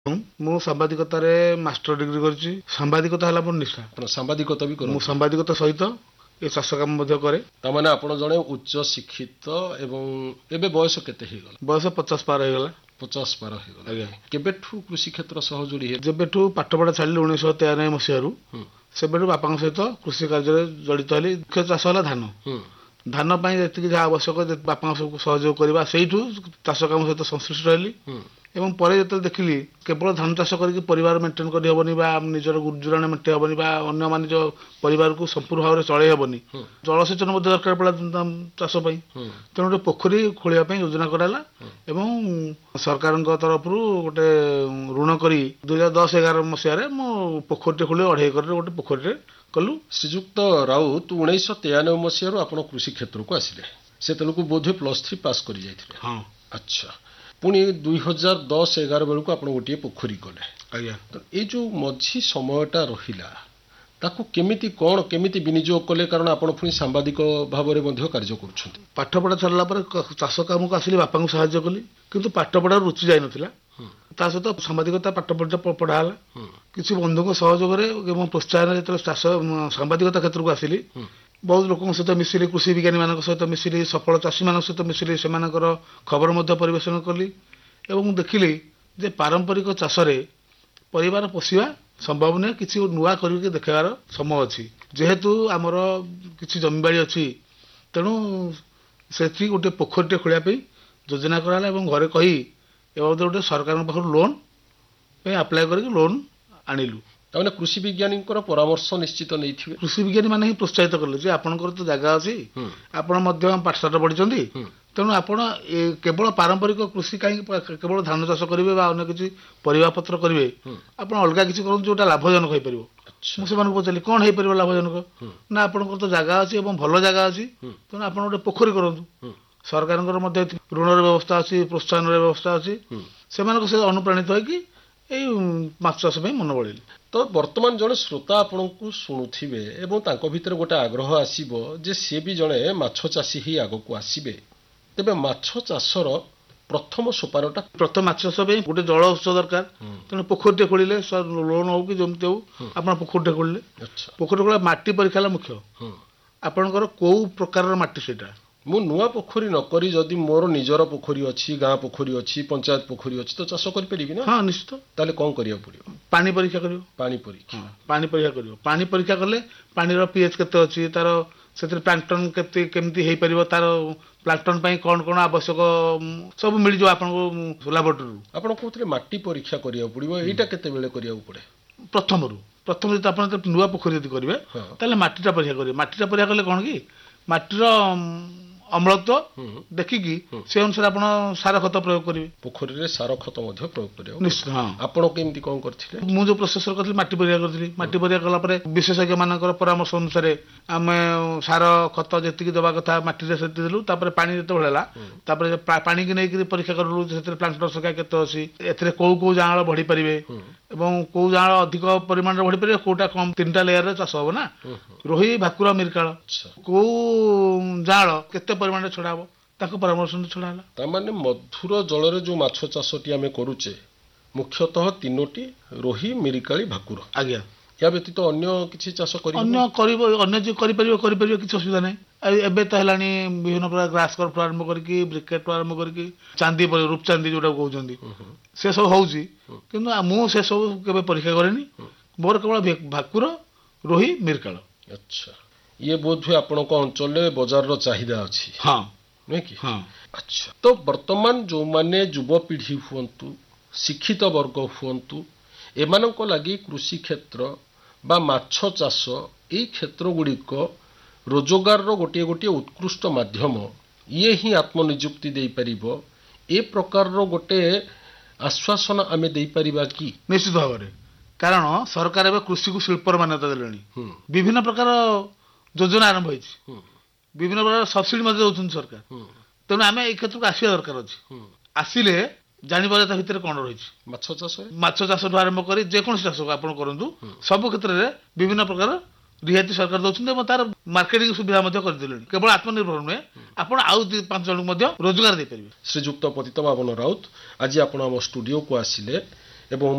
ମୁଁ ସାମ୍ବାଦିକତାରେ master degree କରିଛି। ସାମ୍ବାଦିକତା ହେଲା ମୋର ନିଶା। ଆପଣ ସାମ୍ବାଦିକତା ବି ମୁଁ କରନ୍ତି? ସାମ୍ବାଦିକତା ସହିତ ଏ ଚାଷ କାମ ମଧ୍ୟ କରେ। ତାମାନେ ଆପଣ ଜଣେ ଉଚ୍ଚ ଶିକ୍ଷିତ ଏବଂ ଏବେ ବୟସ କେତେ ହେଇଗଲା? ବୟସ 50 ପାର ହେଇଗଲା। 50 ପାର ହେଇଗଲା। ଆଜ୍ଞା। କେବେଠୁ କୃଷି କ୍ଷେତ୍ର ସହ ଯୋଡ଼ି ହେଲେ? ଯେବେଠୁ ପାଠପଢ଼ା ଛାଡ଼ିଲି 1993 ମସିହାରୁ ସେବେଠୁ ବାପାଙ୍କ ସହିତ କୃଷି କାର୍ଯ୍ୟରେ ଜଡ଼ିତ ହେଲି। ମୁଖ୍ୟ ଚାଷ ହେଲା ଧାନ। ଧାନ ପାଇଁ ଯେତିକି ଯାହା ଆବଶ୍ୟକ ବାପାଙ୍କ ସବୁ ସହଯୋଗ କରିବା, ସେଇଠୁ ଚାଷ କାମ ସହିତ ସଂଶ୍ଳିଷ୍ଟ ହେଲି। ଏବଂ ପରେ ଯେତେବେଳେ ଦେଖିଲି କେବଳ ଧାନ ଚାଷ କରିକି ପରିବାର ମେଣ୍ଟେନ୍ କରିହେବନି ବା ନିଜର ଗୁଜୁରାଣ ମେଣ୍ଟେଇ ହେବନି ବା ଅନ୍ୟମାନେ ନିଜ ପରିବାରକୁ ସମ୍ପୂର୍ଣ୍ଣ ଭାବରେ ଚଳେଇ ହେବନି, ଜଳସେଚନ ମଧ୍ୟ ଦରକାର ପଡ଼ିଲା ଚାଷ ପାଇଁ। ତେଣୁ ଗୋଟେ ପୋଖରୀ ଖୋଳିବା ପାଇଁ ଯୋଜନା କରାହେଲା ଏବଂ ସରକାରଙ୍କ ତରଫରୁ ଗୋଟେ ଋଣ କରି 2010-11 ମସିହାରେ ମୁଁ ପୋଖରୀଟେ ଖୋଳି 2.5 ଏକରରେ ଗୋଟେ ପୋଖରୀଟେ କଲୁ। ଶ୍ରୀଯୁକ୍ତ ରାଉତ 1993 ମସିହାରୁ ଆପଣ କୃଷି କ୍ଷେତ୍ରକୁ ଆସିଲେ। ସେତେବେଳକୁ ବୋଧହୁଏ +3 ପାସ୍ କରି ଯାଇଥିଲେ। ହଁ। ଆଚ୍ଛା, ପୁଣି 2010-11 ବେଳକୁ ଆପଣ ଗୋଟିଏ ପୋଖରୀ କଲେ। ଆଜ୍ଞା। ତ ଏଇ ଯେଉଁ ମଝି ସମୟଟା ରହିଲା ତାକୁ କେମିତି ବିନିଯୋଗ କଲେ? କାରଣ ଆପଣ ପୁଣି ସାମ୍ବାଦିକ ଭାବରେ ମଧ୍ୟ କାର୍ଯ୍ୟ କରୁଛନ୍ତି। ପାଠପଢ଼ା ଛାଡ଼ିଲା ପରେ ଚାଷ କାମକୁ ଆସିଲି, ବାପାଙ୍କୁ ସାହାଯ୍ୟ କଲି, କିନ୍ତୁ ପାଠପଢ଼ାର ରୁଚି ଯାଇନଥିଲା। ତା ସହିତ ସାମ୍ବାଦିକତା ପାଠ ପଢ଼ା ହେଲା। କିଛି ବନ୍ଧୁଙ୍କ ସହଯୋଗରେ ଏବଂ ପ୍ରୋତ୍ସାହନରେ ଯେତେବେଳେ ସାମ୍ବାଦିକତା କ୍ଷେତ୍ରକୁ ଆସିଲି, ବହୁତ ଲୋକଙ୍କ ସହିତ ମିଶିଲି, କୃଷି ବିଜ୍ଞାନୀମାନଙ୍କ ସହିତ ମିଶିଲି, ସଫଳ ଚାଷୀମାନଙ୍କ ସହିତ ମିଶିଲି, ସେମାନଙ୍କର ଖବର ମଧ୍ୟ ପରିବେଷଣ କଲି ଏବଂ ଦେଖିଲି ଯେ ପାରମ୍ପରିକ ଚାଷରେ ପରିବାର ପୋଷିବା ସମ୍ଭବ ନୁହେଁ, କିଛି ନୂଆ କରିକି ଦେଖାଇବାର ସମୟ ଅଛି। ଯେହେତୁ ଆମର କିଛି ଜମିବାଡ଼ି ଅଛି, ତେଣୁ ସେଠି ଗୋଟେ ପୋଖରୀଟେ ଖୋଳିବା ପାଇଁ ଯୋଜନା କରାହେଲା ଏବଂ ଘରେ କହି ଏ ବାବଦରେ ଗୋଟେ ସରକାରଙ୍କ ପାଖରୁ ଲୋନ୍ ପାଇଁ ଆପ୍ଲାଏ କରିକି ଲୋନ୍ ଆଣିଲୁ। ତାମାନେ କୃଷି ବିଜ୍ଞାନୀଙ୍କର ପରାମର୍ଶ ନିଶ୍ଚିତ ନେଇଥିବେ? କୃଷି ବିଜ୍ଞାନୀମାନେ ହିଁ ପ୍ରୋତ୍ସାହିତ କଲେ ଯେ ଆପଣଙ୍କର ତ ଜାଗା ଅଛି, ଆପଣ ମଧ୍ୟ ପାଠଶାଠ ପଢ଼ିଛନ୍ତି, ତେଣୁ ଆପଣ କେବଳ ପାରମ୍ପରିକ କୃଷି କାହିଁକି କେବଳ ଧାନ ଚାଷ କରିବେ ବା ଅନ୍ୟ କିଛି ପରିବାପତ୍ର କରିବେ, ଆପଣ ଅଲଗା କିଛି କରନ୍ତୁ ଯେଉଁଟା ଲାଭଜନକ ହେଇପାରିବ। ମୁଁ ସେମାନଙ୍କୁ ପଚାରିଲି କ'ଣ ହେଇପାରିବ ଲାଭଜନକ? ନା ଆପଣଙ୍କର ତ ଜାଗା ଅଛି ଏବଂ ଭଲ ଜାଗା ଅଛି, ତେଣୁ ଆପଣ ଗୋଟେ ପୋଖରୀ କରନ୍ତୁ। ସରକାରଙ୍କର ମଧ୍ୟ ଋଣର ବ୍ୟବସ୍ଥା ଅଛି, ପ୍ରୋତ୍ସାହନର ବ୍ୟବସ୍ଥା ଅଛି। ସେମାନଙ୍କ ସହିତ ଅନୁପ୍ରାଣିତ ହୋଇକି ଏଇ ମାଛ ଚାଷ ପାଇଁ ମନ ବଳେଇଲି। ତ ବର୍ତ୍ତମାନ ଜଣେ ଶ୍ରୋତା ଆପଣଙ୍କୁ ଶୁଣୁଥିବେ ଏବଂ ତାଙ୍କ ଭିତରେ ଗୋଟେ ଆଗ୍ରହ ଆସିବ ଯେ ସିଏ ବି ଜଣେ ମାଛ ଚାଷୀ ହେଇ ଆଗକୁ ଆସିବେ। ତେବେ ମାଛ ଚାଷର ପ୍ରଥମ ସୋପାନଟା? ପ୍ରଥମ ମାଛ ଚାଷ ପାଇଁ ଗୋଟେ ଜଳ ଉତ୍ସ ଦରକାର। ତେଣୁ ପୋଖରୀଟେ ଖୋଳିଲେ, ଲୋନ୍ ହଉ କି ଯେମିତି ହଉ, ଆପଣ ପୋଖରୀଟେ ଖୋଳିଲେ। ପୋଖରୀ ଖୋଳିବା ମାଟି ପରୀକ୍ଷା ହେଲା ମୁଖ୍ୟ। ଆପଣଙ୍କର କୋଉ ପ୍ରକାରର ମାଟି ସେଇଟା? ମୁଁ ନୂଆ ପୋଖରୀ ନ କରି ଯଦି ମୋର ନିଜର ପୋଖରୀ ଅଛି, ଗାଁ ପୋଖରୀ ଅଛି, ପଞ୍ଚାୟତ ପୋଖରୀ ଅଛି, ତ ଚାଷ କରିପାରିବି ନା? ହଁ, ନିଶ୍ଚିତ। ତାହେଲେ କ'ଣ କରିବାକୁ ପଡ଼ିବ? ପାଣି ପରୀକ୍ଷା କରିବ। ପାଣି ପରୀକ୍ଷା? ପାଣି ପରୀକ୍ଷା କରିବ। ପାଣି ପରୀକ୍ଷା କଲେ ପାଣିର pH କେତେ ଅଛି, ତାର ସେଥିରେ ପ୍ଲାଙ୍କଟନ୍ କେମିତି ହେଇପାରିବ, ତାର ପ୍ଲାଙ୍କଟନ୍ ପାଇଁ କ'ଣ କ'ଣ ଆବଶ୍ୟକ ସବୁ ମିଳିଯିବ ଆପଣଙ୍କୁ ଲାବୋରେଟୋରୀରୁ। ଆପଣ କହୁଥିଲେ ମାଟି ପରୀକ୍ଷା କରିବାକୁ ପଡ଼ିବ, ଏଇଟା କେତେବେଳେ କରିବାକୁ ପଡ଼େ? ପ୍ରଥମେ ଯଦି ଆପଣ ନୂଆ ପୋଖରୀ ଯଦି କରିବେ ତାହେଲେ ମାଟିଟା ପରୀକ୍ଷା କରିବେ। ମାଟିଟା ପରୀକ୍ଷା କଲେ କ'ଣ କି, ମାଟିର ଅମ୍ଳତ୍ୱ ଦେଖିକି ସେ ଅନୁସାରେ ଆପଣ ସାର ଖତ ପ୍ରୟୋଗ କରିବେ। ପୋଖରୀରେ ସାର ଖତ ମଧ୍ୟ ପ୍ରୟୋଗ କରିବାକୁ ନିଶ୍ଚିତ। ହଁ। ଆପଣ କେମିତି କ'ଣ କରିଥିଲେ? ମୁଁ ଯେଉଁ ପ୍ରୋସେସର କରିଥିଲି, ମାଟି ପରୀକ୍ଷା କରିଥିଲି। ମାଟି ପରୀକ୍ଷା କଲା ପରେ ବିଶେଷଜ୍ଞ ମାନଙ୍କର ପରାମର୍ଶ ଅନୁସାରେ ଆମେ ସାର ଖତ ଯେତିକି ଦେବା କଥା ମାଟିରେ ସେତିକି ଦେଲୁ। ତାପରେ ପାଣି ଯେତେବେଳେ ହେଲା, ତାପରେ ପାଣିକି ନେଇକରି ପରୀକ୍ଷା କରିଲୁ ସେଥିରେ ପ୍ଲାଙ୍କଟନ୍ ସଂଖ୍ୟା କେତେ ଅଛି, ଏଥିରେ କୋଉ ଜାଁଳ ବଢ଼ିପାରିବେ ଏବଂ କୋଉ ଜାଁଳ ଅଧିକ ପରିମାଣରେ ବଢ଼ିପାରିବେ, କୋଉଟା କମ୍। 3ଟା ଲେୟାରରେ ଚାଷ ହବ ନା, ରୋହି, ଭାକୁର, ମିରକାଳ। କୋଉ ଜାଁଳ କେତେ ପରିମାଣରେ ଛଡ଼ା ହବ, ତାଙ୍କ ପରାମର୍ଶ ଛଡ଼ା ହେଲା। ତାମାନେ ମଧୁର ଜଳରେ ଯେଉଁ ମାଛ ଚାଷଟି ଆମେ କରୁଛେ, ମୁଖ୍ୟତଃ 3ଟି, ରୋହି, ମିରିକାଳି, ଭାକୁର। ଆଜ୍ଞା। ଏହା ବ୍ୟତୀତ ଅନ୍ୟ କିଛି ଚାଷ ଅନ୍ୟ ଯିଏ କରିପାରିବ, କିଛି ଅସୁବିଧା ନାହିଁ। ଏବେ ତ ହେଲାଣି ବିଭିନ୍ନ ପ୍ରକାର ଗ୍ରାସ୍ କର୍ପଠୁ ଆରମ୍ଭ କରିକି ବ୍ରିକେଟ୍ଠୁ ଆରମ୍ଭ କରିକି ଚାନ୍ଦି, ରୂପଚାନ୍ଦି ଯୋଉଟା କହୁଛନ୍ତି, ସେ ସବୁ ହଉଛି। କିନ୍ତୁ ମୁଁ ସେ ସବୁ କେବେ ପରୀକ୍ଷା କରେନି। ମୋର କେବଳ ଭାକୁର, ରୋହି, ମିରକାଳ। ଆଚ୍ଛା, ଇଏ ବୋଧହୁଏ ଆପଣଙ୍କ ଅଞ୍ଚଳରେ ବଜାରର ଚାହିଦା ଅଛି? ହଁ। ନୁହେଁ କି? ହଁ। ଆଚ୍ଛା, ତ ବର୍ତ୍ତମାନ ଯେଉଁମାନେ ଯୁବପିଢ଼ି ହୁଅନ୍ତୁ, ଶିକ୍ଷିତ ବର୍ଗ ହୁଅନ୍ତୁ, ଏମାନଙ୍କ ଲାଗି କୃଷି କ୍ଷେତ୍ର ବା ମାଛ ଚାଷ ଏଇ କ୍ଷେତ୍ରଗୁଡ଼ିକ ରୋଜଗାରର ଗୋଟିଏ ଉତ୍କୃଷ୍ଟ ମାଧ୍ୟମ, ଇଏ ହିଁ ଆତ୍ମନିଯୁକ୍ତି ଦେଇପାରିବ, ଏ ପ୍ରକାରର ଗୋଟେ ଆଶ୍ୱାସନା ଆମେ ଦେଇପାରିବା କି? ନିଶ୍ଚିତ ଭାବରେ। କାରଣ ସରକାର ଏବେ କୃଷିକୁ ଶିଳ୍ପର ମାନ୍ୟତା ଦେଲେଣି। ବିଭିନ୍ନ ପ୍ରକାର ଯୋଜନା ଆରମ୍ଭ ହେଇଛି, ବିଭିନ୍ନ ପ୍ରକାର ସବସିଡି ମଧ୍ୟ ଦେଉଛନ୍ତି ସରକାର। ତେଣୁ ଆମେ ଏଇ କ୍ଷେତ୍ରକୁ ଆସିବା ଦରକାର ଅଛି। ଆସିଲେ ଜାଣିବା ତା ଭିତରେ କ'ଣ ରହିଛି। ମାଛ ଚାଷଠୁ ଆରମ୍ଭ କରି ଯେକୌଣସି ଚାଷ ଆପଣ କରନ୍ତୁ, ସବୁ କ୍ଷେତ୍ରରେ ବିଭିନ୍ନ ପ୍ରକାର ରିହାତି ସରକାର ଦେଉଛନ୍ତି ଏବଂ ତାର ମାର୍କେଟିଂ ସୁବିଧା ମଧ୍ୟ କରିଦେଲେଣି। କେବଳ ଆତ୍ମନିର୍ଭର ନୁହେଁ, ଆପଣ ଆଉ 5 ଜଣଙ୍କୁ ମଧ୍ୟ ରୋଜଗାର ଦେଇପାରିବେ। ଶ୍ରୀଯୁକ୍ତ ପତିତପାବନ ରାଉତ, ଆଜି ଆପଣ ଆମ ଷ୍ଟୁଡିଓକୁ ଆସିଲେ ଏବଂ